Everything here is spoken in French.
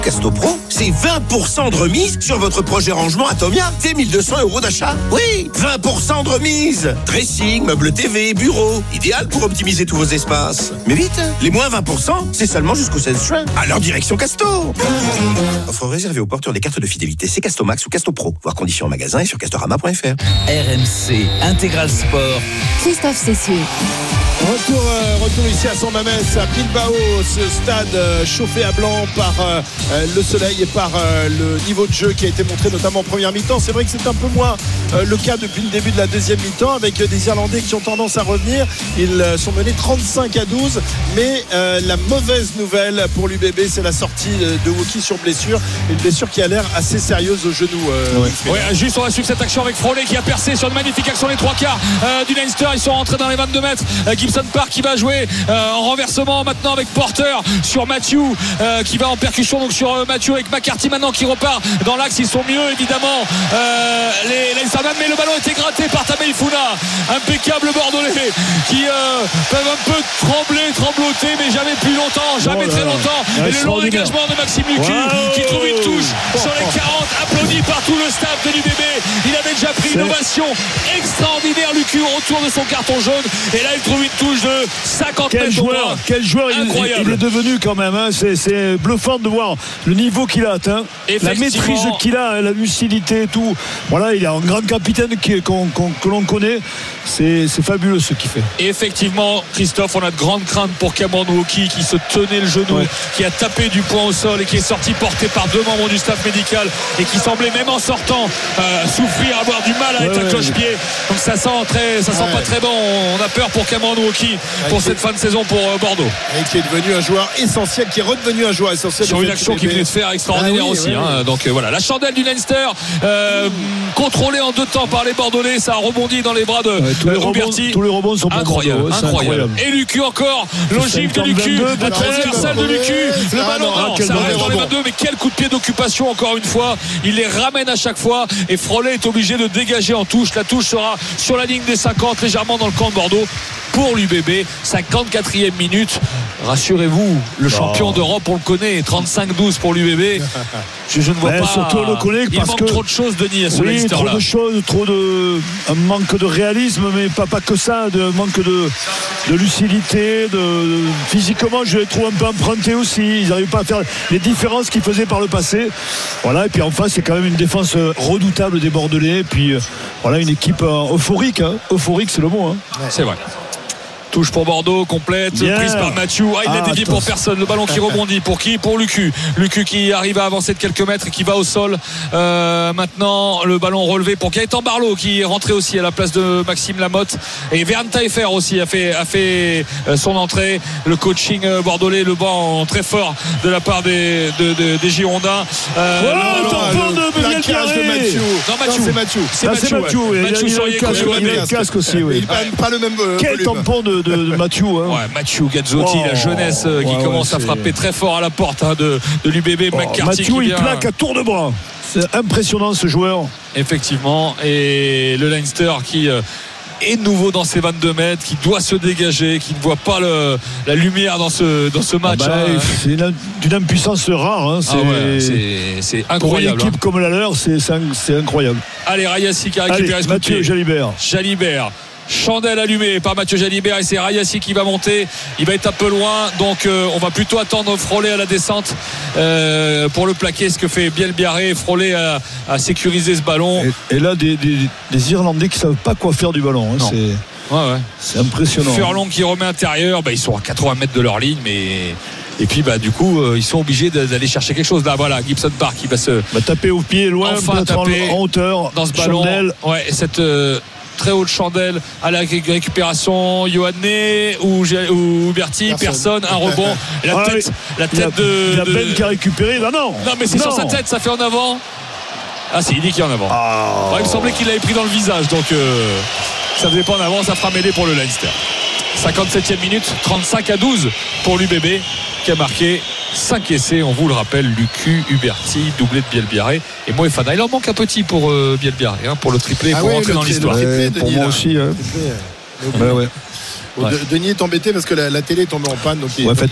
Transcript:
Castopro, c'est 20% de remise sur votre projet rangement Atomia. C'est 1 200 € d'achat. Oui, 20% de remise. Dressing, meubles TV, bureau. Idéal pour optimiser tous vos espaces. Mais vite, les moins 20%, c'est seulement jusqu'au 16 juin. Alors direction Casto. Offre réservée aux porteurs des cartes de fidélité. C'est Castomax ou Castopro. Voir conditions en magasin et sur castorama.fr. RMC Intégral Sport. Christophe Cessieux. Retour ici à San Mamés, à Bilbao, ce stade chauffé à blanc par le soleil et par le niveau de jeu qui a été montré notamment en première mi-temps. C'est vrai que c'est un peu moins le cas depuis le début de la deuxième mi-temps, avec des Irlandais qui ont tendance à revenir. Ils sont menés 35-12, mais la mauvaise nouvelle pour l'UBB, c'est la sortie de Woki sur blessure, une blessure qui a l'air assez sérieuse au genou. Juste on va suivre cette action avec Froley qui a percé sur une magnifique action les trois quarts du Leinster. Ils sont rentrés dans les 22 mètres. Gibson Park qui va jouer en renversement maintenant avec Porter sur Matthew qui va en percussion donc sur Matthew avec McCarthy maintenant qui repart dans l'axe. Ils sont mieux évidemment les Leinstermen, mais le ballon était gratté par Tamei Funa, impeccable bordelais qui peuvent un peu trembloter mais jamais plus longtemps, jamais très longtemps. Et le long dégagement de Maxime Lucu qui trouve une touche sur les 40, applaudi par tout le staff de l'UBB. Il avait déjà pris une ovation extraordinaire Lucu au retour de son carton jaune, et là il trouve une touche de 50 mètres. Quel joueur il est devenu quand même, hein. C'est bluffant de voir le niveau qu'il a atteint, la maîtrise qu'il a, la lucidité et tout. Voilà, il est un grand capitaine que l'on connaît. C'est fabuleux ce qu'il fait. Et effectivement, Christophe, on a de grandes craintes pour Cameron Woki qui se tenait le genou, qui a tapé du poing au sol et qui est sorti porté par deux membres du staff médical et qui semblait même en sortant souffrir, avoir du mal à être à cloche-pied. Donc ça sent pas très bon. On a peur pour Cameron Woki pour cette fin de saison pour Bordeaux. Et qui est devenu un joueur essentiel, qui est redevenu un joueur essentiel sur une action qui venait de faire extraordinaire aussi. Donc voilà, la chandelle du Leinster contrôlée en deux temps par les Bordelais, ça a rebondi dans les bras de Uberti. Tous les rebonds sont incroyables. Et Lucu encore, logique de Lucu, la transversale de Lucu, le ballon ça reste dans les 22, mais quel coup de pied d'occupation encore une fois, il les ramène à chaque fois et Froley est obligé de dégager en touche. La touche sera sur la ligne des 50, légèrement dans le camp de Bordeaux pour l'UBB. 54e minute, rassurez-vous, le champion d'Europe on le connaît, 35-12 pour l'UBB. Je ne vois pas, surtout on le connaît il manque trop de choses, Denis, à ce Leinster là. Trop de choses, un manque de réalisme, mais pas que ça, un manque de lucidité, physiquement je les trouve un peu empruntés aussi. Ils n'arrivent pas à faire les différences qu'ils faisaient par le passé. Voilà, et puis en face c'est quand même une défense redoutable des Bordelais, et puis voilà, une équipe euphorique, euphorique c'est le mot. C'est vrai. Touche pour Bordeaux, complète, prise par Matthew. Il n'a dévié pour personne. Le ballon qui rebondit. Pour qui? Pour Lucu. Lucu qui arrive à avancer de quelques mètres et qui va au sol. Maintenant, le ballon relevé pour Gaëtan Barlow qui est rentré aussi à la place de Maxime Lamotte. Et Vern Taillefer aussi a fait son entrée. Le coaching bordelais, le banc très fort de la part des Girondins. Le plaquage de Matthew. Non, Matthew. C'est Matthew. Matthew sur le casque aussi. Il n'a pas le même quel tampon de Matthew. Matthew Gazzotti, la jeunesse qui commence à frapper très fort à la porte de l'UBB. McCarthy Matthew, il plaque à tour de bras. C'est impressionnant ce joueur. Effectivement. Et le Leinster qui est nouveau dans ses 22 mètres, qui doit se dégager, qui ne voit pas la lumière dans ce match. C'est d'une impuissance rare. C'est incroyable. Pour une équipe comme la leur, c'est incroyable. Allez, Rayassi qui a récupéré ce coup de pied. Mathieu Jalibert. Chandelle allumée par Mathieu Jalibert, et c'est Rayassi qui va monter. Il va être un peu loin, donc on va plutôt attendre Froley à la descente pour le plaquer, ce que fait Bielbiarré. Froley a sécurisé ce ballon. Et là des Irlandais qui ne savent pas quoi faire du ballon. C'est impressionnant. Furlong qui remet intérieur, ils sont à 80 mètres de leur ligne, mais... Et puis du coup ils sont obligés d'aller chercher quelque chose là. Voilà, Gibson Park qui va se taper au pied loin, enfin taper en hauteur dans ce ballon. Et cette très haute chandelle à la récupération. Yohanné ou Berti, personne, un rebond. La tête de. Il y a Ben qui a récupéré. Non, mais c'est sur sa tête, ça fait en avant. Ah si, il dit qu'il est en avant. Il me semblait qu'il l'avait pris dans le visage, donc ça faisait pas en avant, ça fera mêler pour le Leinster. 57e minute, 35-12 pour l'UBB qui a marqué 5 essais, on vous le rappelle. Lucu, Uberti, doublé de Bielbiarré et Moefana. Il en manque un petit pour Bielbiarré, pour le triplé, pour rentrer dans l'histoire. Pour moi aussi. Denis est embêté parce que la télé est tombée en panne, donc